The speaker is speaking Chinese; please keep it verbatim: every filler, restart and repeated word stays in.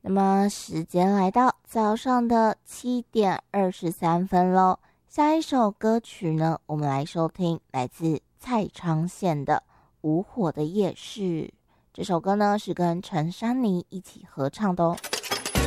那么时间来到早上的七点二十三分喽。下一首歌曲呢，我们来收听来自蔡昌宪的《无火的夜市》。这首歌呢是跟陈珊妮一起合唱的哦。